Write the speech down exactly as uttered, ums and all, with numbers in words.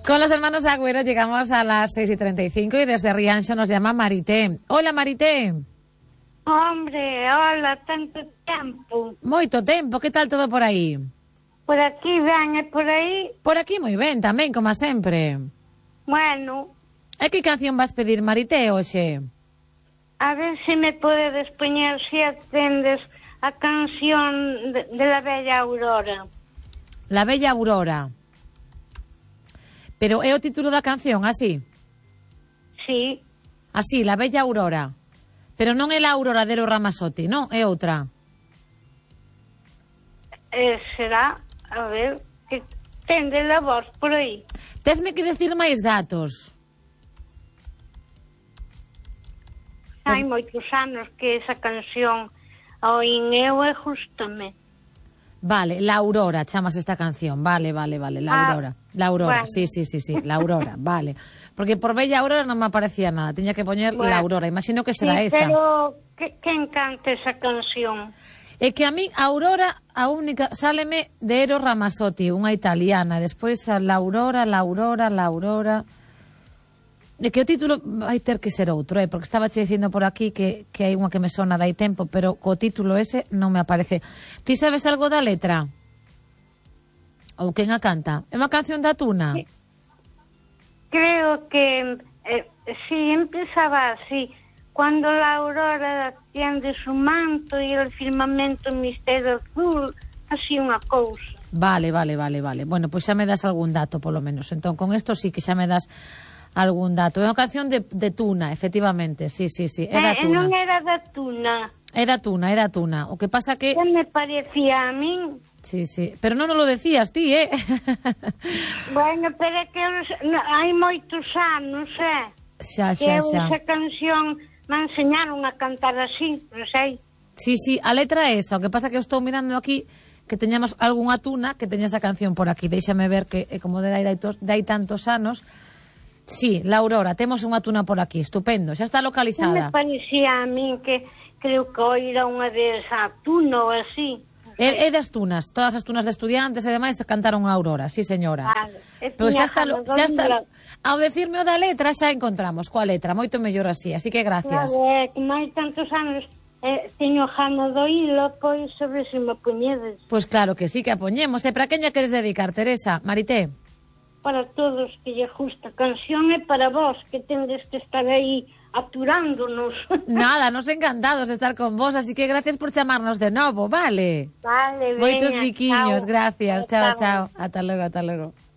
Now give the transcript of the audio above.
Con los hermanos Agüero llegamos a las seis y treinta y cinco y desde Rianxo nos llama Marité. Hola, Marité. Hombre, hola, tanto tempo. Moito tempo, que tal todo por aí? Por aquí, ben, e por aí? Por aquí moi ben, tamén, como sempre. Bueno. E que canción vas pedir, Marité, hoxe? A ver se me podedes poñer, se atendes, a canción de, de La Bella Aurora. La Bella Aurora. Pero é o título da canción, así? Sí. Así, La Bella Aurora. Pero non é la Aurora de Eros Ramazzotti, non? É outra. Eh, será, a ver, que tende a voz por aí. Tesme que decir máis datos. Hai moitos anos que esa canción a oín eu e gústame. Vale, La Aurora, chamas esta canción. Vale, vale, vale, La Aurora. Ah, la Aurora, bueno. sí, sí, sí, sí, La Aurora, vale. Porque por Bella Aurora non me aparecía nada, tiña que poñer bueno. La Aurora, imagino que será sí, esa. Pero, que, que encanta esa canción? É que a mí, a Aurora, a única, sáleme de Eros Ramazzotti, unha italiana, despois a La Aurora, La Aurora, La Aurora... É que o título vai ter que ser outro, eh? Porque estaba che dicindo por aquí que, que hai unha que me sona dai tempo, pero co título ese non me aparece. Ti sabes algo da letra? Ou quen a canta? É unha canción da Tuna? Sí. Creo que eh, sí, empezaba así. Cuando la aurora tiende su manto e el firmamento misterio azul, así unha cousa. Vale, vale, vale, vale. Bueno, pois xa me das algún dato, polo menos. Entón, con isto sí que xa me das algún dato. É unha canción de, de Tuna, efectivamente. Sí, sí, sí. Era eh, Tuna. Non era da Tuna. Era Tuna, era Tuna. O que pasa que... Que me parecía a min. Sí, sí. Pero non nos lo decías ti, eh? Bueno, pero é que hai moitos anos, eh? Xa, xa, que xa. esa canción me enseñaron a cantar así, non sei. Sí, sí, a letra é esa. O que pasa que eu estou mirando aquí que teñamos algunha Tuna que teña esa canción por aquí. Déixame ver que, como de hai, de hai tantos anos... Sí, La Aurora, temos unha Tuna por aquí, estupendo, xa está localizada. Me parecía a min que creo que oira unha desa Tuna ou así. É, é das Tunas, todas as Tunas de estudiantes e demais cantaron a Aurora, sí señora. Vale. Pois xa está, xa está, ao decirme o da letra xa encontramos coa letra, moito mellor así, así que gracias. Claro, é que máis tantos anos eh, teño gana do hilo, pois sobre se me poñedes. Pois claro que sí que a poñemos, e para quen lle queres dedicar, Teresa, Marité? Para todos que lle gusta canción e para vos que tendes que estar aí aturándonos. Nada, nos encantados de estar con vos, así que gracias por chamarnos de novo, vale? Vale, veña. Moitos biquiños, Chao. gracias, chao, chao, Chao. ata logo, ata logo.